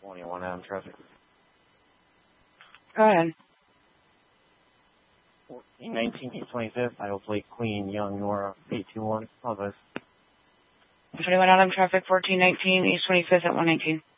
21 Adam traffic. Go ahead. 1419 East 25th, Idle Plate, Queen, Young, Nora, 821. All those. 21 Adam traffic, 1419 East 25th at 119.